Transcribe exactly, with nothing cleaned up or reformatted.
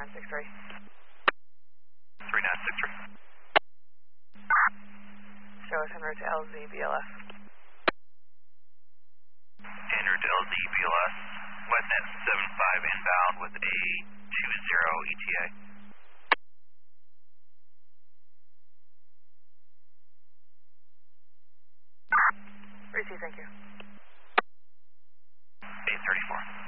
nine six three. three nine six three. Show us en route to L Z B L S. En route to L Z B L S. Westnet seven five inbound with a two zero E T A. Receive, thank you. eight thirty-four.